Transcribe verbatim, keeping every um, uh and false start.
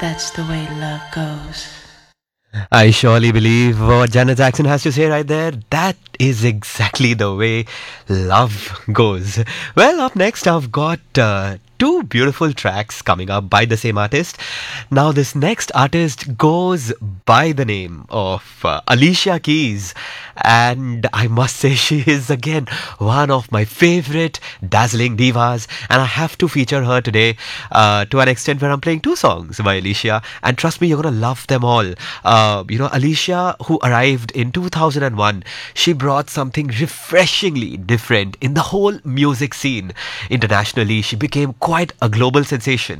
That's the way love goes. I surely believe what Janet Jackson has to say right there. That is exactly the way love goes. Well, up next, I've got uh, two beautiful tracks coming up by the same artist. Now, this next artist goes by the name of uh, Alicia Keys. And I must say, she is again one of my favorite dazzling divas. And I have to feature her today uh, to an extent where I'm playing two songs by Alicia. And trust me, you're going to love them all. Uh, you know, Alicia, who arrived in two thousand one, she brought something refreshingly different in the whole music scene. Internationally, she became quite a global sensation.